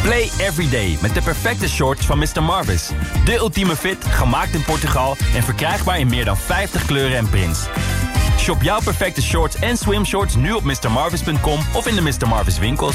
Play everyday met de perfecte shorts van Mr. Marvis. De ultieme fit, gemaakt in Portugal en verkrijgbaar in meer dan 50 kleuren en prints. Shop jouw perfecte shorts en swimshorts nu op mrmarvis.com of in de Mr. Marvis winkels.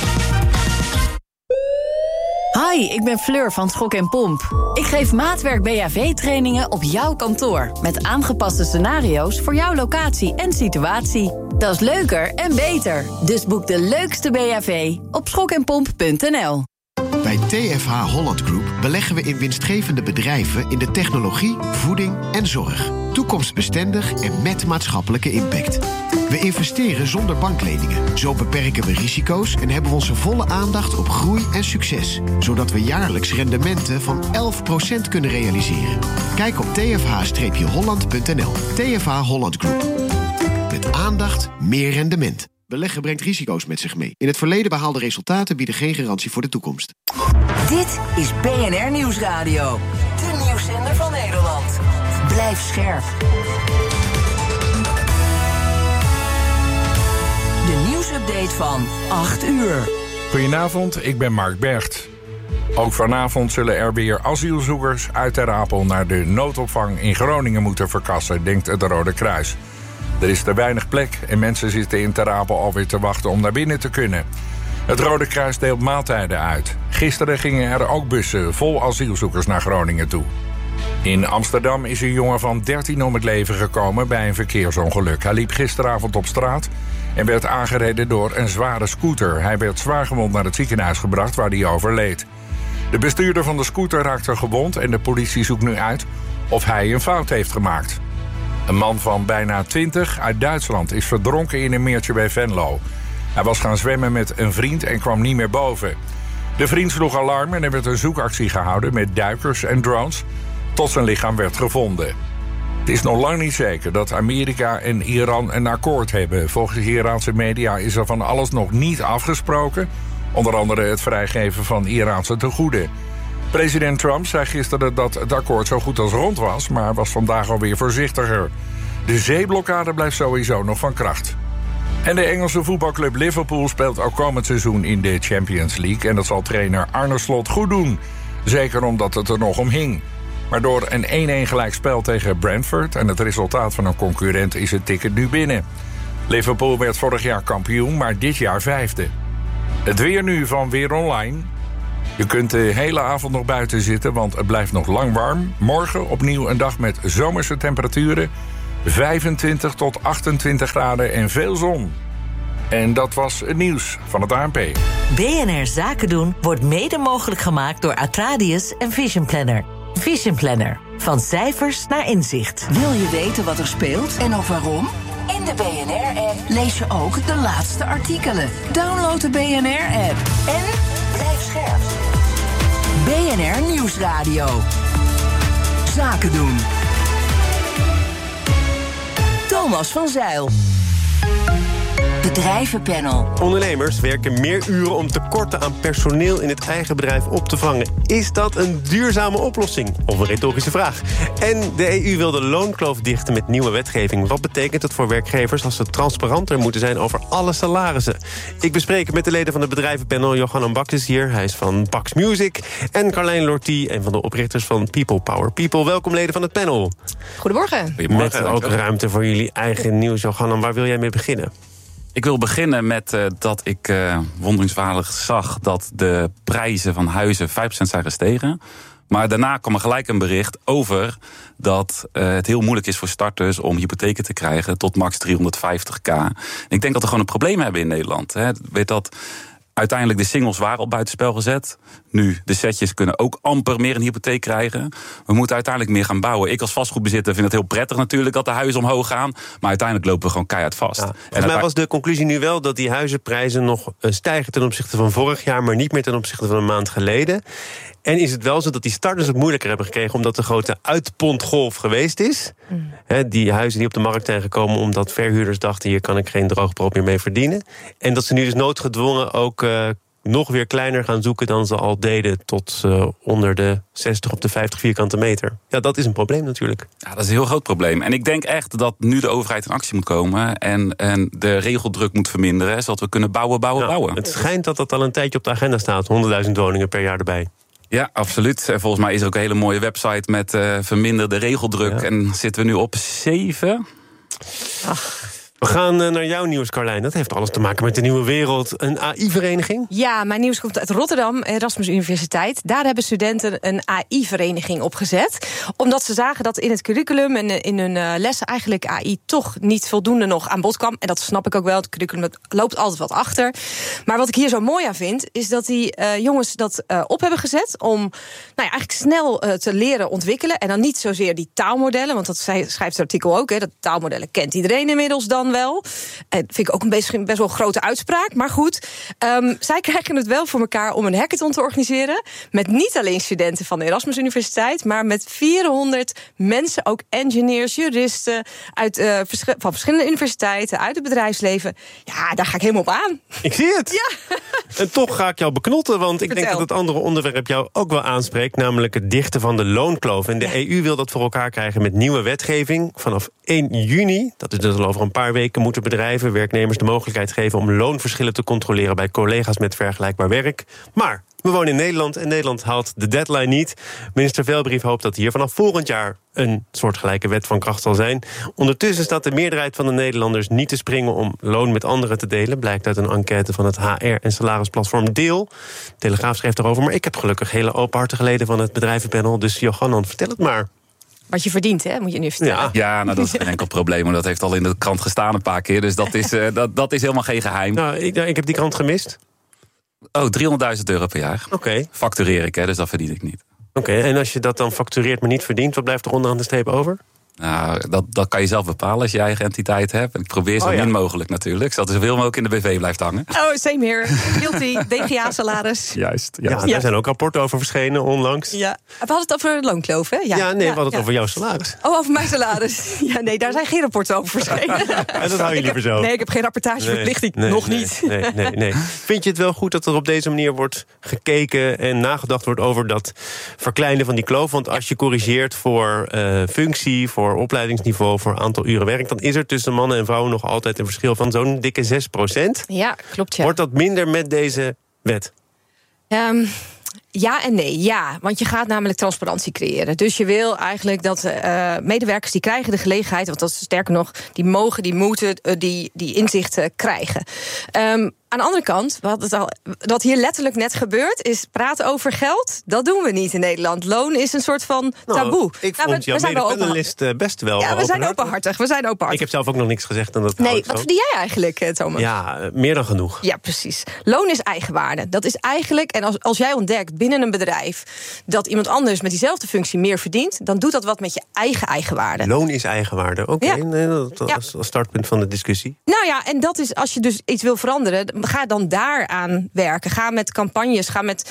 Hi, ik ben Fleur van Schok en Pomp. Ik geef maatwerk BHV-trainingen op jouw kantoor. Met aangepaste scenario's voor jouw locatie en situatie. Dat is leuker en beter. Dus boek de leukste BHV op schokenpomp.nl. Bij TFH Holland Group beleggen we in winstgevende bedrijven in de technologie, voeding en zorg. Toekomstbestendig en met maatschappelijke impact. We investeren zonder bankleningen. Zo beperken we risico's en hebben we onze volle aandacht op groei en succes. Zodat we jaarlijks rendementen van 11% kunnen realiseren. Kijk op tfh-holland.nl. TFH Holland Group. Met aandacht meer rendement. Beleggen brengt risico's met zich mee. In het verleden behaalde resultaten bieden geen garantie voor de toekomst. Dit is BNR Nieuwsradio. De nieuwszender van Nederland. Blijf scherp. De nieuwsupdate van 8 uur. Goedenavond, ik ben Mark Bergt. Ook vanavond zullen er weer asielzoekers uit Ter Apel naar de noodopvang in Groningen moeten verkassen, denkt het Rode Kruis. Er is te weinig plek en mensen zitten in Ter Apel alweer te wachten om naar binnen te kunnen. Het Rode Kruis deelt maaltijden uit. Gisteren gingen er ook bussen vol asielzoekers naar Groningen toe. In Amsterdam is een jongen van 13 om het leven gekomen bij een verkeersongeluk. Hij liep gisteravond op straat en werd aangereden door een zware scooter. Hij werd zwaargewond naar het ziekenhuis gebracht waar hij overleed. De bestuurder van de scooter raakte gewond en de politie zoekt nu uit of hij een fout heeft gemaakt. Een man van bijna 20 uit Duitsland is verdronken in een meertje bij Venlo. Hij was gaan zwemmen met een vriend en kwam niet meer boven. De vriend sloeg alarm en er werd een zoekactie gehouden met duikers en drones tot zijn lichaam werd gevonden. Het is nog lang niet zeker dat Amerika en Iran een akkoord hebben. Volgens Iraanse media is er van alles nog niet afgesproken. Onder andere het vrijgeven van Iraanse tegoeden. President Trump zei gisteren dat het akkoord zo goed als rond was, maar was vandaag alweer voorzichtiger. De zeeblokkade blijft sowieso nog van kracht. En de Engelse voetbalclub Liverpool speelt ook komend seizoen in de Champions League. En dat zal trainer Arne Slot goed doen. Zeker omdat het er nog om hing. Maar door een 1-1 gelijkspel tegen Brentford en het resultaat van een concurrent is het ticket nu binnen. Liverpool werd vorig jaar kampioen, maar dit jaar 5e. Het weer nu van Weer Online. Je kunt de hele avond nog buiten zitten, want het blijft nog lang warm. Morgen opnieuw een dag met zomerse temperaturen. 25 tot 28 graden en veel zon. En dat was het nieuws van het ANP. BNR Zaken doen wordt mede mogelijk gemaakt door Atradius en Vision Planner. Vision Planner. Van cijfers naar inzicht. Wil je weten wat er speelt en of waarom? In de BNR-app lees je ook de laatste artikelen. Download de BNR-app en blijf scherp. BNR Nieuwsradio. Zaken doen. Thomas van Zijl. Bedrijvenpanel. Ondernemers werken meer uren om tekorten aan personeel in het eigen bedrijf op te vangen. Is dat een duurzame oplossing? Of een retorische vraag? En de EU wil de loonkloof dichten met nieuwe wetgeving. Wat betekent het voor werkgevers als ze transparanter moeten zijn over alle salarissen? Ik bespreek het met de leden van het bedrijvenpanel. Johan Baks is hier, hij is van Baks Music. En Carlijn Lortie, een van de oprichters van People Power People. Welkom leden van het panel. Goedemorgen. Met ook ruimte voor jullie eigen nieuws. Johan, waar wil jij mee beginnen? Ik wil beginnen met dat ik wonderingswaardig zag dat de prijzen van huizen 5% zijn gestegen. Maar daarna kwam er gelijk een bericht over dat het heel moeilijk is voor starters om hypotheken te krijgen tot max 350.000. En ik denk dat we gewoon een probleem hebben in Nederland. Hè. Weet dat uiteindelijk de singles waren al buitenspel gezet. Nu, de setjes kunnen ook amper meer een hypotheek krijgen. We moeten uiteindelijk meer gaan bouwen. Ik als vastgoedbezitter vind het heel prettig natuurlijk dat de huizen omhoog gaan. Maar uiteindelijk lopen we gewoon keihard vast. Ja, volgens mij was de conclusie nu wel dat die huizenprijzen nog stijgen ten opzichte van vorig jaar, maar niet meer ten opzichte van een maand geleden. En is het wel zo dat die starters het moeilijker hebben gekregen omdat de grote uitpontgolf geweest is. Die huizen die op de markt zijn gekomen omdat verhuurders dachten, hier kan ik geen droog brood meer mee verdienen. En dat ze nu dus noodgedwongen ook nog weer kleiner gaan zoeken dan ze al deden, tot onder de 60 of de 50 vierkante meter. Ja, dat is een probleem natuurlijk. Ja, dat is een heel groot probleem. En ik denk echt dat nu de overheid in actie moet komen en de regeldruk moet verminderen, zodat we kunnen bouwen. Het schijnt dat dat al een tijdje op de agenda staat, 100.000 woningen per jaar erbij. Ja, absoluut. En volgens mij is er ook een hele mooie website met verminderde regeldruk. Ja. En zitten we nu op 7? We gaan naar jouw nieuws, Carlijn. Dat heeft alles te maken met de nieuwe wereld. Een AI-vereniging? Ja, mijn nieuws komt uit Rotterdam, Erasmus Universiteit. Daar hebben studenten een AI-vereniging opgezet. Omdat ze zagen dat in het curriculum en in hun lessen eigenlijk AI toch niet voldoende nog aan bod kwam. En dat snap ik ook wel, het curriculum loopt altijd wat achter. Maar wat ik hier zo mooi aan vind, is dat die jongens dat op hebben gezet om eigenlijk snel te leren ontwikkelen. En dan niet zozeer die taalmodellen, want dat schrijft het artikel ook. Dat taalmodellen kent iedereen inmiddels dan wel. Vind ik ook best wel een grote uitspraak. Maar goed, zij krijgen het wel voor elkaar om een hackathon te organiseren. Met niet alleen studenten van de Erasmus Universiteit, maar met 400 mensen, ook engineers, juristen, van verschillende universiteiten, uit het bedrijfsleven. Ja, daar ga ik helemaal op aan. Ik zie het. Ja. En toch ga ik jou beknotten, want ik Vertel. denk dat het andere onderwerp jou ook wel aanspreekt, namelijk het dichten van de loonkloof. En de EU wil dat voor elkaar krijgen met nieuwe wetgeving. Vanaf 1 juni, dat is dus al over een paar weken, moeten bedrijven werknemers de mogelijkheid geven om loonverschillen te controleren bij collega's met vergelijkbaar werk. Maar we wonen in Nederland en Nederland haalt de deadline niet. Minister Velbrief hoopt dat hier vanaf volgend jaar een soortgelijke wet van kracht zal zijn. Ondertussen staat de meerderheid van de Nederlanders niet te springen om loon met anderen te delen, blijkt uit een enquête van het HR- en salarisplatform Deel. Telegraaf schreef daarover, maar ik heb gelukkig hele openhartige leden van het bedrijvenpanel, dus Johannan, vertel het maar. Wat je verdient, hè, moet je nu vertellen. Ja, dat is geen enkel probleem. Dat heeft al in de krant gestaan een paar keer. Dus dat is, dat is helemaal geen geheim. Nou, ik heb die krant gemist. Oh, €300.000 per jaar. Oké. Factureer ik, dus dat verdien ik niet. Oké, en als je dat dan factureert, maar niet verdient, wat blijft er onderaan de streep over? Nou, dat kan je zelf bepalen als je eigen entiteit hebt. En ik probeer zo min mogelijk natuurlijk. Zodat er zoveel mogelijk in de BV blijft hangen. Oh, same here. Guilty, DGA-salaris. Juist. Ja, daar zijn ook rapporten over verschenen onlangs. Ja. We hadden het over de loonkloof, hè? We hadden het over jouw salaris. Oh, over mijn salaris. Ja, nee, daar zijn geen rapporten over verschenen. En dat hou je liever zo. Nee, ik heb geen rapportageverplichting. Nog niet. Nee. Vind je het wel goed dat er op deze manier wordt gekeken en nagedacht wordt over dat verkleinen van die kloof? Want als je corrigeert voor functie, voor opleidingsniveau, voor aantal uren werk, dan is er tussen mannen en vrouwen nog altijd een verschil van zo'n dikke 6%. Ja, klopt, ja. Wordt dat minder met deze wet? Ja en nee, ja. Want je gaat namelijk transparantie creëren. Dus je wil eigenlijk dat medewerkers die krijgen de gelegenheid, want dat is sterker nog, die moeten die inzichten krijgen. Aan de andere kant, wat hier letterlijk net gebeurt, is praten over geld. Dat doen we niet in Nederland. Loon is een soort van taboe. Ik vond jouw mede-panelist best wel Ja, we zijn openhartig. Ik heb zelf ook nog niks gezegd. En dat nee, wat verdien jij eigenlijk, Thomas? Ja, meer dan genoeg. Ja, precies. Loon is eigenwaarde. Dat is eigenlijk, en als jij ontdekt binnen een bedrijf dat iemand anders met diezelfde functie meer verdient, dan doet dat wat met je eigen eigenwaarde. Loon is eigenwaarde. Oké, dat is het startpunt van de discussie. Nou ja, en dat is, als je dus iets wil veranderen, ga dan daaraan werken. Ga met campagnes, ga met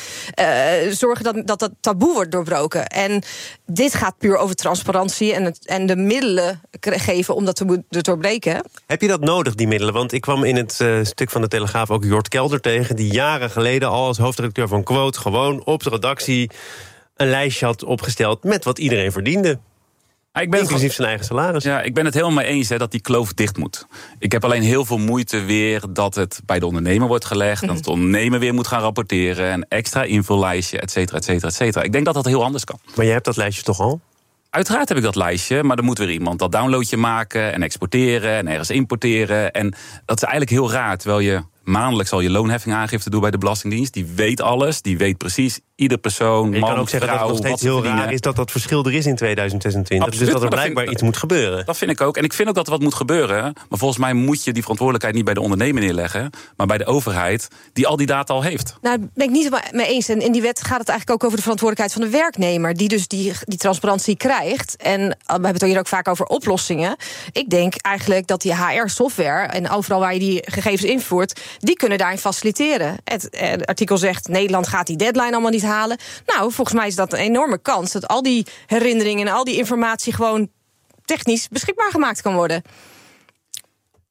zorgen dat taboe wordt doorbroken. En dit gaat puur over transparantie en de middelen geven om dat te doorbreken. Heb je dat nodig, die middelen? Want ik kwam in het stuk van de Telegraaf ook Jort Kelder tegen, die jaren geleden al als hoofdredacteur van Quote gewoon op de redactie een lijstje had opgesteld met wat iedereen verdiende. Inclusief zijn eigen salaris. Ja, ik ben het helemaal mee eens dat die kloof dicht moet. Ik heb alleen heel veel moeite weer dat het bij de ondernemer wordt gelegd, dat de ondernemer weer moet gaan rapporteren, een extra invulijstje, et cetera, et cetera, et cetera. Ik denk dat dat heel anders kan. Maar jij hebt dat lijstje toch al? Uiteraard heb ik dat lijstje, maar dan moet weer iemand dat downloadje maken en exporteren en ergens importeren. En dat is eigenlijk heel raar, terwijl je maandelijks al je loonheffingaangifte doet bij de Belastingdienst. Die weet alles, die weet precies ieder persoon, man, je kan ook zeggen vrouw, dat het nog steeds heel raar is dat dat verschil er is in 2026. Absoluut, dus dat er blijkbaar iets moet gebeuren. Dat vind ik ook. En ik vind ook dat er wat moet gebeuren. Maar volgens mij moet je die verantwoordelijkheid niet bij de ondernemer neerleggen, maar bij de overheid die al die data al heeft. Nou, daar ben ik niet mee eens. En in die wet gaat het eigenlijk ook over de verantwoordelijkheid van de werknemer, die dus die transparantie krijgt. En we hebben het hier ook vaak over oplossingen. Ik denk eigenlijk dat die HR-software en overal waar je die gegevens invoert, die kunnen daarin faciliteren. Het artikel zegt, Nederland gaat die deadline allemaal niet halen. Nou, volgens mij is dat een enorme kans dat al die herinneringen en al die informatie gewoon technisch beschikbaar gemaakt kan worden.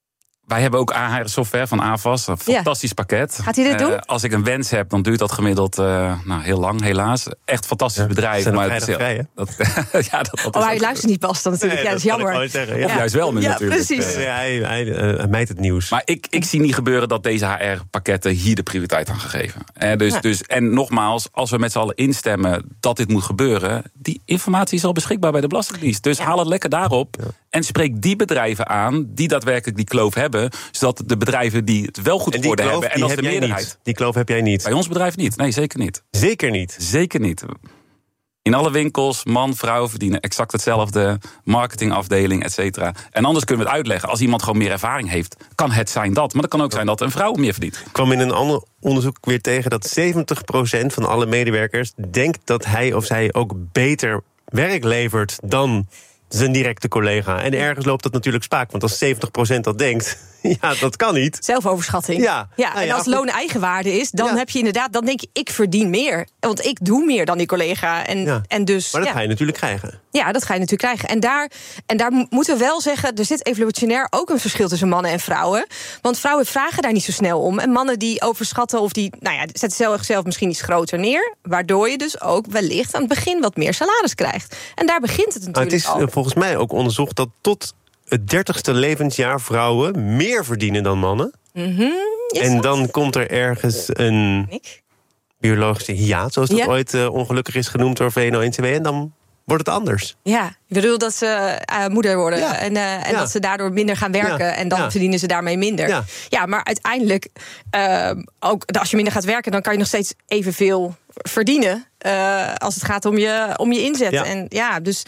Wij hebben ook AHR-software van Avas, een fantastisch pakket. Gaat hij dit doen? Als ik een wens heb, dan duurt dat gemiddeld heel lang, helaas. Echt fantastisch bedrijf. Maar het is vrij, hè? Hij luistert niet pas dan natuurlijk. Dat is jammer. Of juist wel nu natuurlijk. Precies. Hij mijt het nieuws. Maar ik zie niet gebeuren dat deze HR-pakketten hier de prioriteit aan gegeven. En nogmaals, als we met z'n allen instemmen dat dit moet gebeuren, die informatie is al beschikbaar bij de Belastingdienst. Dus haal het lekker daarop en spreek die bedrijven aan die daadwerkelijk die kloof hebben, zodat de bedrijven die het wel goed voor hebben, en dat is de meerderheid. Die kloof heb jij niet? Bij ons bedrijf niet. Nee, zeker niet. Zeker niet? Zeker niet. In alle winkels, man, vrouw verdienen exact hetzelfde. Marketingafdeling, et cetera. En anders kunnen we het uitleggen. Als iemand gewoon meer ervaring heeft, kan het zijn dat. Maar dat kan ook zijn dat een vrouw meer verdient. Ik kwam in een ander onderzoek weer tegen dat 70% van alle medewerkers denkt dat hij of zij ook beter werk levert dan zijn directe collega. En ergens loopt dat natuurlijk spaak. Want als 70% dat denkt, dat kan niet. Zelfoverschatting. En als loon eigenwaarde is, dan heb je inderdaad, dan denk je, ik verdien meer. Want ik doe meer dan die collega. En dus, maar dat ga je natuurlijk krijgen. Ja, dat ga je natuurlijk krijgen. En daar moeten we wel zeggen, er zit evolutionair ook een verschil tussen mannen en vrouwen. Want vrouwen vragen daar niet zo snel om. En mannen die overschatten of die zetten zichzelf misschien iets groter neer. Waardoor je dus ook wellicht aan het begin wat meer salaris krijgt. En daar begint het natuurlijk al. Het is volgens mij ook onderzocht dat tot het 30ste levensjaar vrouwen meer verdienen dan mannen. En dan komt er ergens een biologische hiaat, zoals dat ooit ongelukkig is genoemd door VNO-NCW. En dan wordt het anders. Ja, ik bedoel dat ze moeder worden en dat ze daardoor minder gaan werken en dan verdienen ze daarmee minder. Ja, maar uiteindelijk, ook als je minder gaat werken, dan kan je nog steeds evenveel verdienen als het gaat om je inzet. En dus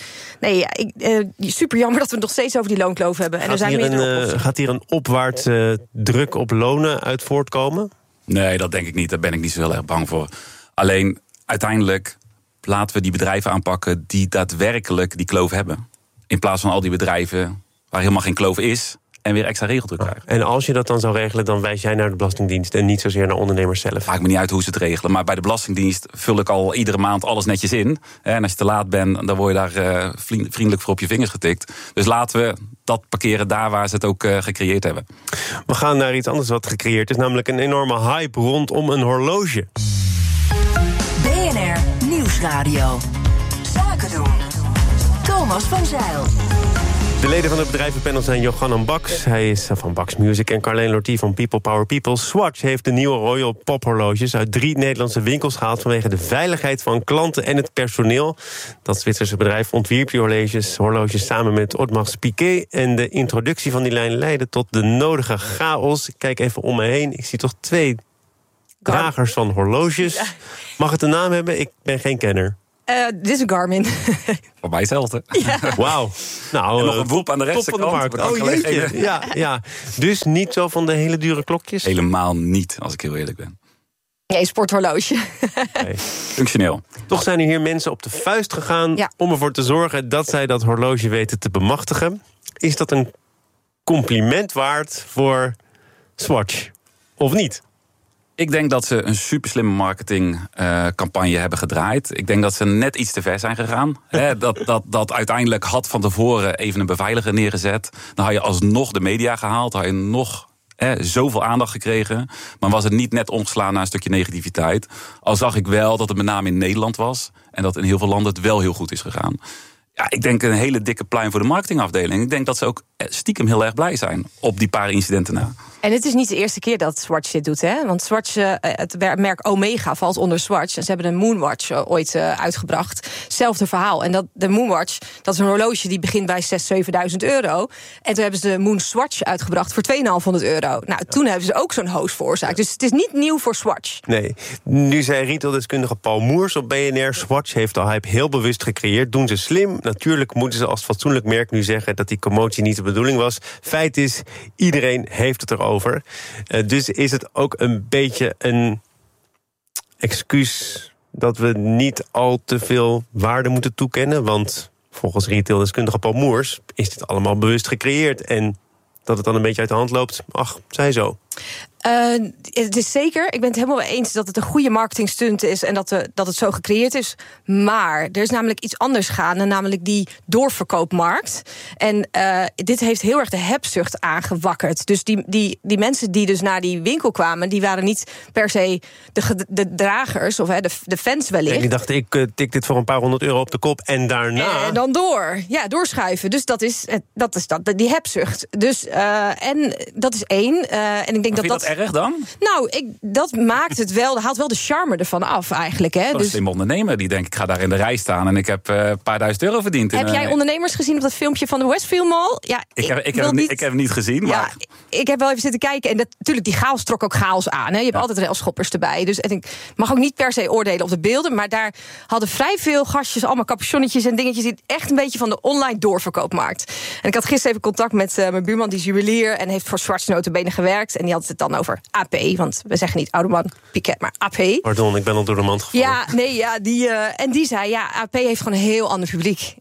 super jammer dat we het nog steeds over die loonkloof hebben. En gaat hier een opwaartse druk op lonen uit voortkomen? Nee, dat denk ik niet. Daar ben ik niet zo heel erg bang voor. Alleen, uiteindelijk laten we die bedrijven aanpakken die daadwerkelijk die kloof hebben. In plaats van al die bedrijven waar helemaal geen kloof is en weer extra regeldruk krijgen. En als je dat dan zou regelen, dan wijs jij naar de Belastingdienst en niet zozeer naar ondernemers zelf? Maakt me niet uit hoe ze het regelen. Maar bij de Belastingdienst vul ik al iedere maand alles netjes in. En als je te laat bent, dan word je daar vriendelijk voor op je vingers getikt. Dus laten we dat parkeren daar waar ze het ook gecreëerd hebben. We gaan naar iets anders wat gecreëerd is, namelijk een enorme hype rondom een horloge. BNR Nieuwsradio. Zaken doen. Thomas van Zijl. De leden van het bedrijvenpanel zijn Johannes Baks, hij is van Baks Music, en Carlijn Lortie van People Power People. Swatch heeft de nieuwe Royal Pop horloges uit 3 Nederlandse winkels gehaald vanwege de veiligheid van klanten en het personeel. Dat Zwitserse bedrijf ontwierp die horloges samen met Audemars Piguet. En de introductie van die lijn leidde tot de nodige chaos. Ik kijk even om me heen, ik zie toch 2 dragers van horloges. Mag het een naam hebben? Ik ben geen kenner. Dit is een Garmin. Voor mij hetzelfde. Wauw. Nou, en nog een woep aan de rechterkant. Ja. Dus niet zo van de hele dure klokjes? Helemaal niet, als ik heel eerlijk ben. Nee, sporthorloge. Nee. Functioneel. Toch zijn er hier mensen op de vuist gegaan om ervoor te zorgen dat zij dat horloge weten te bemachtigen. Is dat een compliment waard voor Swatch? Of niet? Ik denk dat ze een superslimme marketingcampagne hebben gedraaid. Ik denk dat ze net iets te ver zijn gegaan. Dat uiteindelijk had van tevoren even een beveiliger neergezet. Dan had je alsnog de media gehaald. Dan had je nog zoveel aandacht gekregen. Maar was het niet net omgeslaan naar een stukje negativiteit. Al zag ik wel dat het met name in Nederland was. En dat in heel veel landen het wel heel goed is gegaan. Ja, ik denk een hele dikke pluim voor de marketingafdeling. Ik denk dat ze ook stiekem heel erg blij zijn op die paar incidenten na. En het is niet de eerste keer dat Swatch dit doet, hè? Want Swatch, het merk Omega valt onder Swatch. En ze hebben de Moonwatch ooit uitgebracht. Hetzelfde verhaal. En de Moonwatch, dat is een horloge die begint bij 6.000, 7.000 euro. En toen hebben ze de Moonswatch uitgebracht voor €2.500. Nou, toen hebben ze ook zo'n hoos veroorzaakt. Dus het is niet nieuw voor Swatch. Nee. Nu zei retaildeskundige Paul Moers op BNR... Swatch heeft de hype heel bewust gecreëerd. Doen ze slim. Natuurlijk moeten ze als fatsoenlijk merk nu zeggen dat die commotie niet de bedoeling was. Feit is, iedereen heeft het erover. Dus is het ook een beetje een excuus dat we niet al te veel waarde moeten toekennen? Want volgens retaildeskundige Paul Moers is dit allemaal bewust gecreëerd. En dat het dan een beetje uit de hand loopt, ach, zij zo. Het is zeker, ik ben het helemaal mee eens dat het een goede marketingstunt is en dat het zo gecreëerd is. Maar er is namelijk iets anders gaande, namelijk die doorverkoopmarkt. En dit heeft heel erg de hebzucht aangewakkerd. Dus die mensen die dus naar die winkel kwamen, die waren niet per se de dragers of de fans wellicht. En die dachten, ik tik dit voor een paar €100 op de kop en daarna... En dan doorschuiven. Dus dat is die hebzucht. Dus, en dat is één. En ik denk dat erg dan? Nou, dat maakt het wel, haalt wel de charme ervan af eigenlijk. Hè? Dat is een ondernemer die denkt, ik ga daar in de rij staan en ik heb een paar €1000 verdiend. Heb jij ondernemers gezien op dat filmpje van de Westfield Mall? Ja, ik heb het niet gezien. Ja, maar... ik heb wel even zitten kijken. En natuurlijk, die chaos trok ook chaos aan. Hè? Je hebt altijd railschoppers erbij. Dus ik mag ook niet per se oordelen op de beelden. Maar daar hadden vrij veel gastjes, allemaal capuchonnetjes en dingetjes. Die echt een beetje van de online doorverkoopmarkt. En ik had gisteren even contact met mijn buurman, die is juwelier en heeft voor Swatch notabene gewerkt. En die had het dan over AP, want we zeggen niet oude man Piquet, maar AP. Pardon, ik ben al door de mand gevallen. Die zei, AP heeft gewoon een heel ander publiek.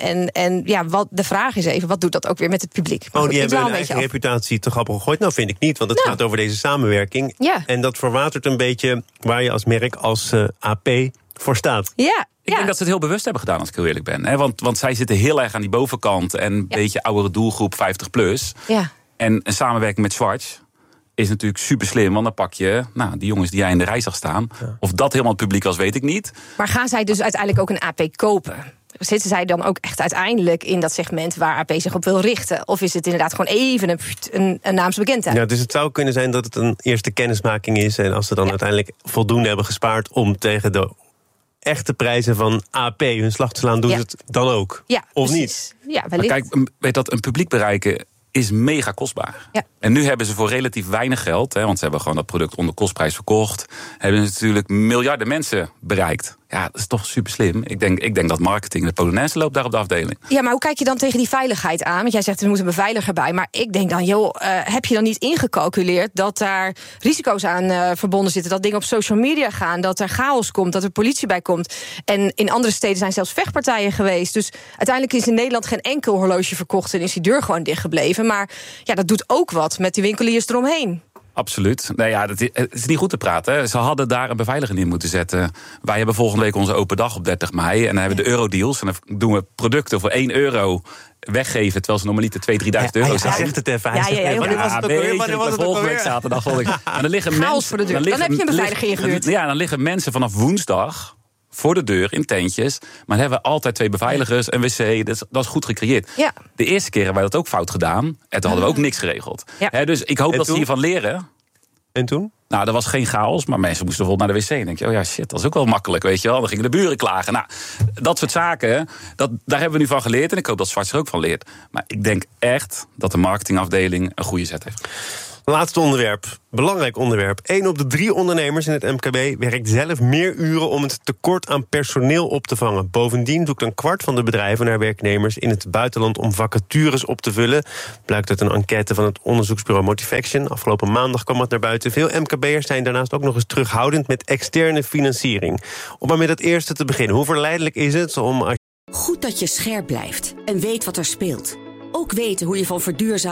En de vraag is even, wat doet dat ook weer met het publiek? Maar goed, die hebben hun eigen reputatie te grappig gegooid? Nou, vind ik niet, want het gaat over deze samenwerking. Ja. En dat verwatert een beetje waar je als merk, als AP voor staat. Ja. Ik denk dat ze het heel bewust hebben gedaan, als ik heel eerlijk ben. Hè? Want zij zitten heel erg aan die bovenkant en een beetje oudere doelgroep, 50+. Ja. En een samenwerking met Swatch is natuurlijk super slim, want dan pak je die jongens die jij in de rij zag staan. Ja. Of dat helemaal het publiek was, weet ik niet. Maar gaan zij dus uiteindelijk ook een AP kopen? Zitten zij dan ook echt uiteindelijk in dat segment waar AP zich op wil richten? Of is het inderdaad gewoon even een naamsbekendheid? Ja, dus het zou kunnen zijn dat het een eerste kennismaking is. En als ze dan uiteindelijk voldoende hebben gespaard om tegen de echte prijzen van AP hun slag te slaan, doen ze het dan ook? Ja, of precies. Niet? Ja, wellicht. Maar kijk, weet dat een publiek bereiken is mega kostbaar. Ja. En nu hebben ze voor relatief weinig geld, want ze hebben gewoon dat product onder kostprijs verkocht, hebben ze natuurlijk miljarden mensen bereikt. Ja, dat is toch super slim. Ik denk dat marketing de Polonaise loopt daar op de afdeling. Ja, maar hoe kijk je dan tegen die veiligheid aan? Want jij zegt, er moet een beveiliger bij. Maar ik denk dan, heb je dan niet ingecalculeerd dat daar risico's aan verbonden zitten? Dat dingen op social media gaan, dat er chaos komt, dat er politie bij komt. En in andere steden zijn zelfs vechtpartijen geweest. Dus uiteindelijk is in Nederland geen enkel horloge verkocht en is die deur gewoon dicht gebleven. Maar ja, dat doet ook wat met die winkeliers eromheen. Absoluut. Het is niet goed te praten. Hè. Ze hadden daar een beveiliger in moeten zetten. Wij hebben volgende week onze open dag op 30 mei. En dan hebben we de eurodeals. En dan doen we producten voor €1 weggeven, terwijl ze normaliter 2.000-3.000 euro zijn. Hij zegt het even. Wanneer was het ook alweer? Volgende week zaterdag. En dan liggen mensen, dan heb je een beveiliger ingehuurd. Ja, dan liggen mensen vanaf woensdag voor de deur in tentjes. Maar dan hebben we altijd 2 beveiligers, een wc. Dat is goed gecreëerd. Ja. De eerste keer hebben wij dat ook fout gedaan. En toen hadden we ook niks geregeld. Ja. Dus ik hoop dat ze hiervan leren. En toen? Nou, er was geen chaos, maar mensen moesten bijvoorbeeld naar de wc. En denk je, dat is ook wel makkelijk, weet je wel. Dan gingen de buren klagen. Nou, dat soort zaken, daar hebben we nu van geleerd. En ik hoop dat Swatch er ook van leert. Maar ik denk echt dat de marketingafdeling een goede zet heeft. Laatste onderwerp, belangrijk onderwerp. 1 op de 3 ondernemers in het MKB werkt zelf meer uren om het tekort aan personeel op te vangen. Bovendien zoekt een kwart van de bedrijven naar werknemers in het buitenland om vacatures op te vullen. Blijkt uit een enquête van het onderzoeksbureau Motivaction. Afgelopen maandag kwam het naar buiten. Veel MKB'ers zijn daarnaast ook nog eens terughoudend met externe financiering. Om maar met het eerste te beginnen. Hoe verleidelijk is het om... Goed dat je scherp blijft en weet wat er speelt. Ook weten hoe je van verduurzamen